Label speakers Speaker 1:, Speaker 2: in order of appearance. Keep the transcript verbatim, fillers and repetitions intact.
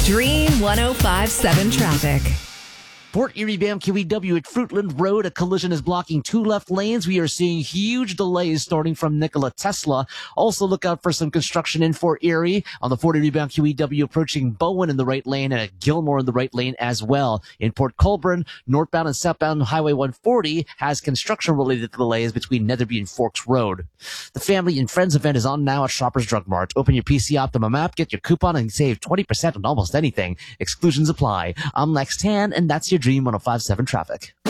Speaker 1: Dream one oh five point seven traffic.
Speaker 2: Port Erie B M Q E W at Fruitland Road. A collision is blocking two left lanes. We are seeing huge delays starting from Nikola Tesla. Also look out for some construction in Fort Erie on the Fort Erie B M Q E W approaching Bowen in the right lane and at Gilmore in the right lane as well. In Port Colborne, northbound and southbound Highway one forty has construction related delays between Netherby and Forks Road. The Family and Friends event is on now at Shoppers Drug Mart. Open your P C Optimum app, get your coupon and save twenty percent on almost anything. Exclusions apply. I'm Lex Tan and that's your Dream one oh five point seven traffic.